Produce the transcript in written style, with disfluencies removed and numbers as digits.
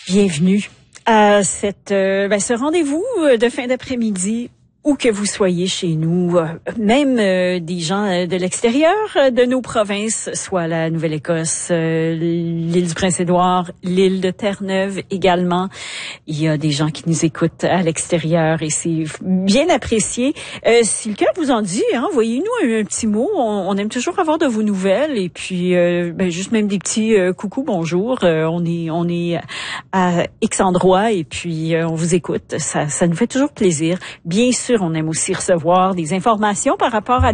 Bienvenue à ce rendez-vous de fin d'après-midi. Où que vous soyez chez nous, même des gens de l'extérieur de nos provinces, soit la Nouvelle-Écosse, l'île du Prince-Édouard, l'île de Terre-Neuve également. Il y a des gens qui nous écoutent à l'extérieur et c'est bien apprécié. Si le cœur vous en dit, envoyez-nous un petit mot. On aime toujours avoir de vos nouvelles et puis juste même des petits coucou, bonjour. On est à X endroit et puis on vous écoute. Ça nous fait toujours plaisir. Bien sûr, on aime aussi recevoir des informations par rapport à